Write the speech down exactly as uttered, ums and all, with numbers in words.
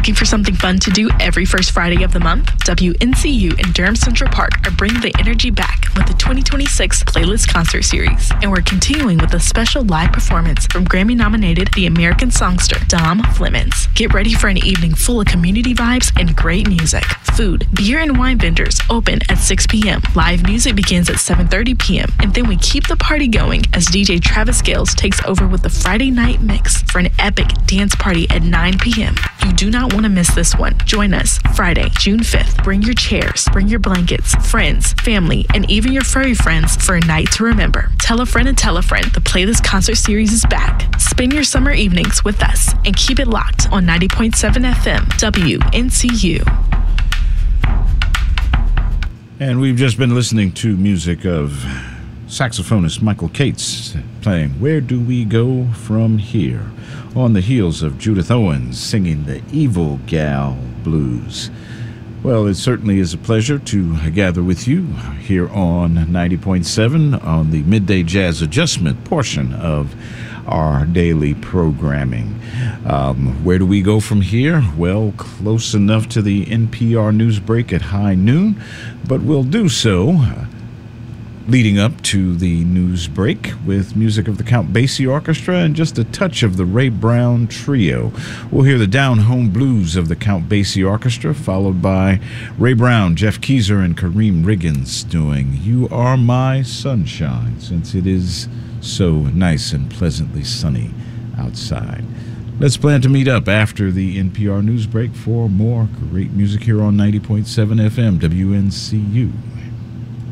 Looking for something fun to do every first Friday of the month? W N C U and Durham Central Park are bringing the energy back with the twenty twenty-six Playlist Concert Series. And we're continuing with a special live performance from Grammy-nominated The American songster Dom Flemons. Get ready for an evening full of community vibes and great music. Food, beer, and wine vendors open at six p.m. Live music begins at seven thirty p.m. And then we keep the party going as D J Travis Gales takes over with the Friday night mix for an epic dance party at nine p.m. You do not want to miss this one. Join us Friday, June fifth. Bring your chairs, bring your blankets, friends, family, and even your furry friends for a night to remember. Tell a friend and tell a friend the Playlist Concert Series is back. Spend your summer evenings with us and keep it locked on ninety point seven F M W N C U. And we've just been listening to music of saxophonist Michael Cates playing Where Do We Go From Here, on the heels of Judith Owens singing the Evil Gal Blues. Well, it certainly is a pleasure to gather with you here on ninety point seven on the Midday Jazz Adjustment portion of our daily programming. Um, where do we go from here? Well, close enough to the N P R news break at high noon, but we'll do so uh, leading up to the news break with music of the Count Basie Orchestra and just a touch of the Ray Brown Trio. We'll hear the Down Home Blues of the Count Basie Orchestra, followed by Ray Brown, Jeff Keezer, and Kareem Riggins doing You Are My Sunshine, since it is so nice and pleasantly sunny outside. Let's plan to meet up after the N P R news break for more great music here on ninety point seven F M W N C U.